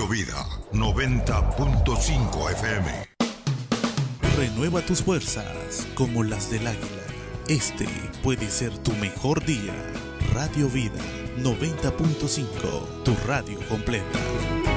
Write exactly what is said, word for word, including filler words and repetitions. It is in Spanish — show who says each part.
Speaker 1: Vida noventa punto cinco F M.
Speaker 2: Renueva tus fuerzas como las del águila. Este puede ser tu mejor día. Radio Vida noventa punto cinco, tu radio completa.